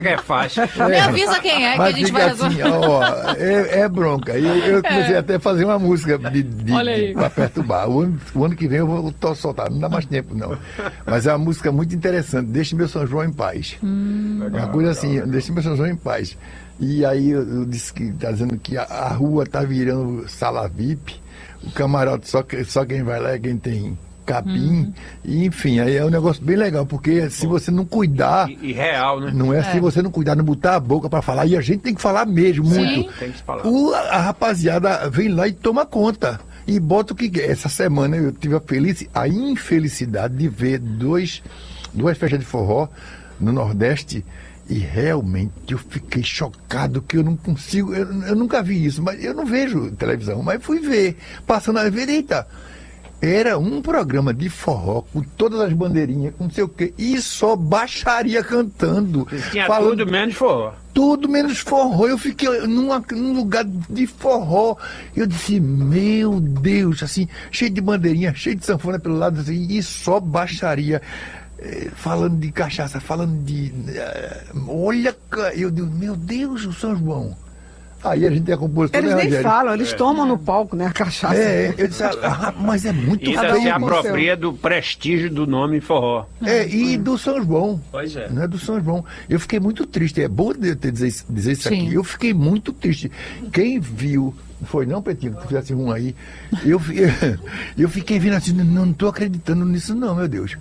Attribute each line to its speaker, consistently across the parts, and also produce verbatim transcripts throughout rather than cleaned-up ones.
Speaker 1: É fácil.
Speaker 2: Me avisa quem é, que
Speaker 3: Mas
Speaker 2: a gente
Speaker 3: fica
Speaker 2: vai
Speaker 3: assim,
Speaker 2: resolver.
Speaker 3: ó, é, é bronca. E eu, eu comecei até a fazer uma música de, de,
Speaker 2: Olha aí.
Speaker 3: de, pra perturbar. O ano, o ano que vem eu vou tô soltar, não dá mais tempo, não. Mas é uma música muito interessante. Deixe meu São João em paz.
Speaker 2: Hum.
Speaker 3: É uma coisa assim, deixe meu São João em paz. E aí eu, eu disse que tá dizendo que a, a rua tá virando sala V I P, o camarote só, que- só quem vai lá é quem tem capim,
Speaker 2: Hum.
Speaker 3: e, enfim, aí é um negócio bem legal, porque se você não cuidar,
Speaker 1: E, e real, né?
Speaker 3: não é, se você não cuidar, não botar a boca para falar, e a gente tem que falar mesmo,
Speaker 2: Sim.
Speaker 3: muito.
Speaker 1: Tem que se falar.
Speaker 3: O, a rapaziada vem lá e toma conta. E bota o que quer. Essa semana eu tive a, felici, a infelicidade de ver dois, duas festas de forró no Nordeste. E realmente eu fiquei chocado que eu não consigo. Eu, eu nunca vi isso, mas eu não vejo televisão. Mas fui ver. Passando a ver, eita. Era um programa de forró com todas as bandeirinhas, com não sei o quê. E só baixaria cantando.
Speaker 1: Tinha
Speaker 3: falando
Speaker 1: tudo menos forró.
Speaker 3: tudo menos forró. Eu fiquei numa, num lugar de forró. Eu disse, meu Deus, assim, cheio de bandeirinha, cheio de sanfona pelo lado, assim, e só baixaria. eh, Falando de cachaça, falando de. eh, olha, ca- eu digo, meu Deus, o São João. Aí a gente tem a composição,
Speaker 4: Eles
Speaker 3: né,
Speaker 4: nem
Speaker 3: Rogério?
Speaker 4: falam, eles tomam no palco, né, a cachaça.
Speaker 3: É, eu disse, ah, mas é muito
Speaker 1: E ainda se
Speaker 3: feio.
Speaker 1: apropria do prestígio do nome forró.
Speaker 3: É, e do São João.
Speaker 1: Pois é.
Speaker 3: Né, do São João. Eu fiquei muito triste. É bom de eu ter dizer, isso- dizer isso
Speaker 2: Sim.
Speaker 3: aqui. Eu fiquei muito triste. Quem viu, não foi não, Petinho, que tu fizesse um aí. Eu, fi- eu fiquei vendo assim, não estou acreditando nisso, não, meu Deus.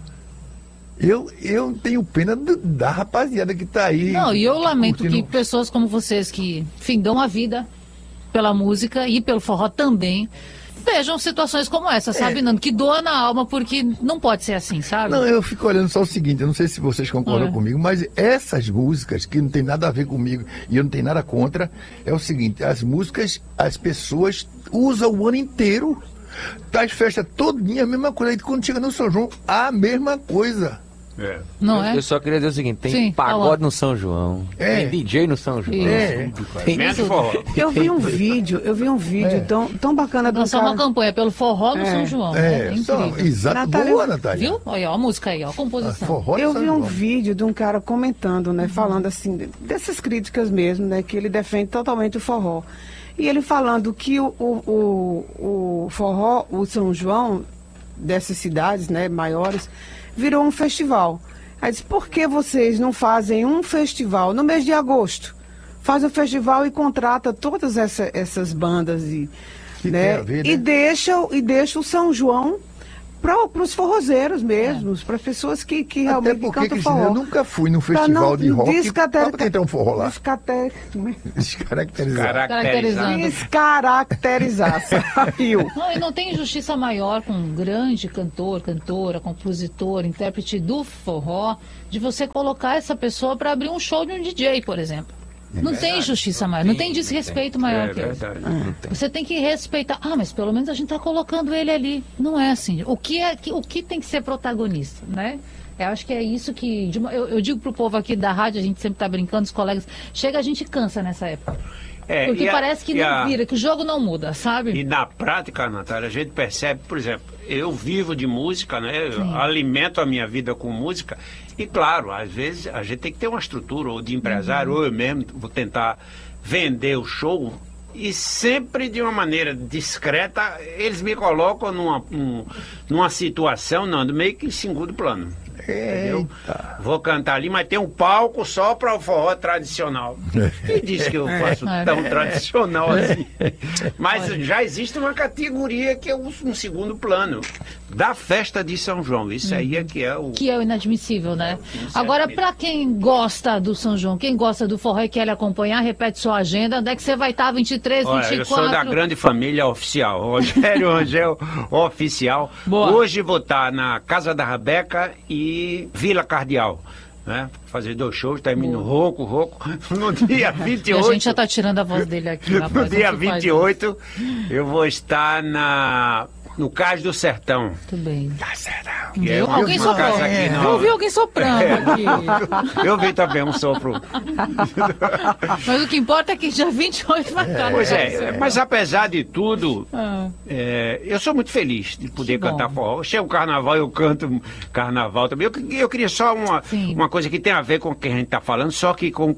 Speaker 3: Eu, eu tenho pena do- da rapaziada que tá aí.
Speaker 2: Não, e eu lamento que
Speaker 3: curtindo.
Speaker 2: pessoas como vocês, que, enfim, dão a vida pela música e pelo forró também, vejam situações como essa, sabe, Nando? Que doa na alma, porque não pode ser assim, sabe?
Speaker 3: Não, eu fico olhando só o seguinte, eu não sei se vocês concordam
Speaker 2: É.
Speaker 3: comigo, mas essas músicas que não tem nada a ver comigo e eu não tenho nada contra, é o seguinte, as músicas, as pessoas usam o ano inteiro. Das festas todinha, a mesma coisa. E quando chega no São João, a mesma coisa.
Speaker 1: É.
Speaker 2: Não
Speaker 5: eu,
Speaker 2: é?
Speaker 5: eu só queria dizer o seguinte, tem
Speaker 2: Sim,
Speaker 5: pagode
Speaker 2: fala.
Speaker 5: no São João,
Speaker 3: É.
Speaker 5: tem D J no São João.
Speaker 3: É.
Speaker 5: Tem
Speaker 1: Menos forró.
Speaker 4: Eu vi um vídeo, eu vi um vídeo
Speaker 3: É.
Speaker 4: tão, tão bacana do
Speaker 2: Lançar
Speaker 4: cara.
Speaker 2: uma campanha pelo forró no
Speaker 4: É.
Speaker 2: São João. né?
Speaker 3: É,
Speaker 2: É
Speaker 3: só,
Speaker 2: incrível.
Speaker 3: exato.
Speaker 4: Natália-
Speaker 3: Boa, Natália.
Speaker 2: Viu? Olha, ó, a música aí, ó, a composição.
Speaker 3: Forró de
Speaker 4: Eu
Speaker 3: São
Speaker 4: vi um
Speaker 3: João.
Speaker 4: vídeo de um cara comentando, né, falando assim, dessas críticas mesmo, né, que ele defende totalmente o forró. E ele falando que o, o, o, o forró, o São João, dessas cidades, né, maiores, virou um festival. Aí disse, por que vocês não fazem um festival no mês de agosto? Faz um festival e contrata todas essa, essas bandas e,
Speaker 3: Que
Speaker 4: né,
Speaker 3: tem a ver,
Speaker 4: e
Speaker 3: né?
Speaker 4: deixa e deixa o São João para os forrozeiros mesmos, para pessoas que, que
Speaker 3: Até
Speaker 4: realmente
Speaker 3: porque,
Speaker 4: cantam
Speaker 3: Cristina,
Speaker 4: forró.
Speaker 3: eu nunca fui num
Speaker 4: Pra
Speaker 3: festival
Speaker 4: não
Speaker 3: de rock
Speaker 4: descaracter-
Speaker 3: pra ter um forró lá.
Speaker 4: descaracter-
Speaker 3: Descaracterizar.
Speaker 1: Caracterizado.
Speaker 4: Descaracterizar. Saiu.
Speaker 2: Não, e não tem injustiça maior com um grande cantor, cantora, compositor, intérprete do forró, de você colocar essa pessoa para abrir um show de um D J, por exemplo. Não tem injustiça maior, não tem desrespeito maior
Speaker 1: É
Speaker 2: que esse.
Speaker 1: verdade.
Speaker 2: Você tem que respeitar. Ah, mas pelo menos a gente está colocando ele ali. Não é assim. O que, é, que- o que tem que ser protagonista, né? Eu acho que é isso que. de uma- eu, eu digo pro povo aqui da rádio, a gente sempre tá brincando, os colegas. Chega, a gente cansa nessa época.
Speaker 1: É,
Speaker 2: Porque
Speaker 1: e a-
Speaker 2: parece que
Speaker 1: e
Speaker 2: não
Speaker 1: a-
Speaker 2: vira, que o jogo não muda, sabe?
Speaker 1: E na prática, Natália, a gente percebe, por exemplo, eu vivo de música, né? Eu
Speaker 2: Sim.
Speaker 1: alimento a minha vida com música. E claro, às vezes a gente tem que ter uma estrutura, ou de empresário,
Speaker 2: Uhum.
Speaker 1: ou eu mesmo vou tentar vender o show. E sempre de uma maneira discreta, eles me colocam numa, um- numa situação, não, meio que em segundo plano. Entendeu?
Speaker 3: Eita.
Speaker 1: Vou cantar ali, mas tem um palco só para o forró tradicional. Quem disse que eu faço
Speaker 2: É.
Speaker 1: tão tradicional assim? Mas já existe uma categoria que é um, um segundo plano da festa de São João. Isso aí é que é o.
Speaker 2: Que é o inadmissível, né? Agora, para quem gosta do São João, quem gosta do forró e quer lhe acompanhar, repete sua agenda. Onde é que você vai estar? vinte e três,
Speaker 1: Olha,
Speaker 2: vinte
Speaker 1: eu
Speaker 2: e quatro?
Speaker 1: sou da grande família oficial, Rogério Angel Oficial.
Speaker 2: Boa.
Speaker 1: Hoje vou estar na Casa da Rabeca e Vila Cardeal. Né? Fazer dois shows, termino rouco, rouco. No dia vinte e
Speaker 2: E a
Speaker 1: oito.
Speaker 2: gente já tá tirando a voz dele aqui,
Speaker 1: No
Speaker 2: rapaz.
Speaker 1: dia
Speaker 2: não se faz
Speaker 1: vinte e oito, eu vou estar na, no Cais do Sertão.
Speaker 2: isso. Muito bem.
Speaker 1: Que é
Speaker 2: Viu?
Speaker 1: uma,
Speaker 2: Alguém
Speaker 1: uma
Speaker 2: soprou.
Speaker 1: casa aqui
Speaker 2: Eu
Speaker 1: na...
Speaker 2: ouvi alguém soprando aqui.
Speaker 1: Eu vi também um sopro.
Speaker 2: Mas o que importa é que dia vinte e oito vai estar.
Speaker 1: Pois é, mas apesar de tudo,
Speaker 2: Ah.
Speaker 1: é, eu sou muito feliz de poder
Speaker 2: Que bom.
Speaker 1: cantar forró. Chega o carnaval, eu canto carnaval também. Eu, eu queria só uma,
Speaker 2: Sim.
Speaker 1: uma coisa que tem a ver com o que a gente está falando, só que com